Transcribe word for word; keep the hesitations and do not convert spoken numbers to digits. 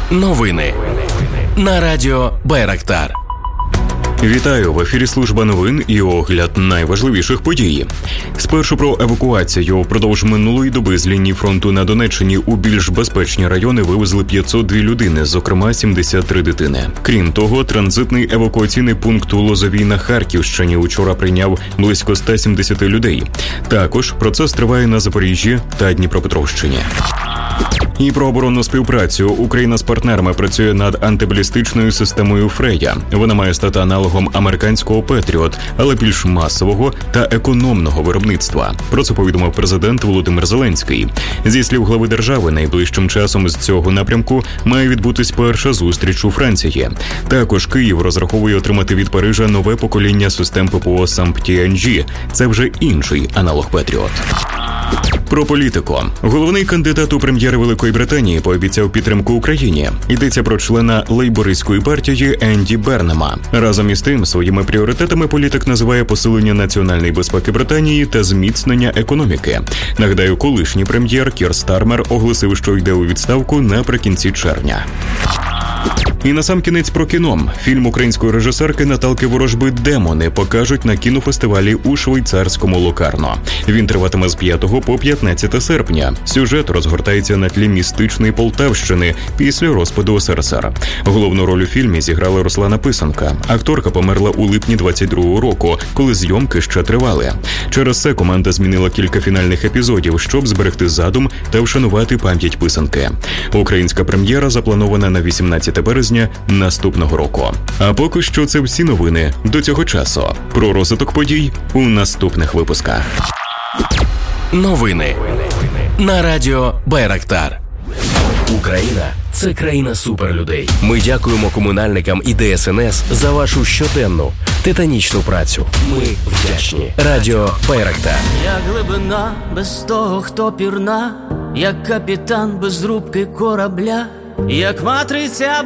Новини на радіо Байрактар. Вітаю! В ефірі служба новин і огляд найважливіших подій. Спершу про евакуацію. Впродовж минулої доби з лінії фронту на Донеччині у більш безпечні райони вивезли п'ятсот дві людини, зокрема сімдесят три дитини. Крім того, транзитний евакуаційний пункт у Лозовій на Харківщині учора прийняв близько ста сімдесяти людей. Також процес триває на Запоріжжі та Дніпропетровщині. І про оборонну співпрацю. Україна з партнерами працює над антибалістичною системою «Фрея». Вона має стати аналогом американського «Петріот», але більш масового та економного виробництва. Про це повідомив президент Володимир Зеленський. Зі слів глави держави, найближчим часом з цього напрямку має відбутись перша зустріч у Франції. Також Київ розраховує отримати від Парижа нове покоління систем ППО «Самптіанджі». Це вже інший аналог «Петріот». Про політику. Головний кандидат у прем'єри Великої Британії пообіцяв підтримку Україні. Йдеться про члена лейбористської партії Енді Бернема. Разом із тим, своїми пріоритетами політик називає посилення національної безпеки Британії та зміцнення економіки. Нагадаю, колишній прем'єр Кір Стармер оголосив, що йде у відставку наприкінці червня. І насамкінець про кіно. Фільм української режисерки Наталки Ворожби «Демони» покажуть на кінофестивалі у швейцарському Локарно. Він триватиме з п'ятого по п'ятнадцяте серпня. Сюжет розгортається на тлі містичної Полтавщини після розпаду ес ер ес ер. Головну роль у фільмі зіграла Руслана Писанка. Акторка померла у липні двадцять другого року, коли зйомки ще тривали. Через це команда змінила кілька фінальних епізодів, щоб зберегти задум та вшанувати пам'ять Писанки. Українська прем'єра запланована на вісімнадцяте березня наступного року. А поки що це всі новини до цього часу. Про розвиток подій у наступних випусках. Новини на радіо Байрактар. Україна – це країна суперлюдей. Ми дякуємо комунальникам і де ес ен ес за вашу щоденну, титанічну працю. Ми вдячні. Радіо Байрактар. Як глибина без того, хто пірна, як капітан без рубки корабля, як матриця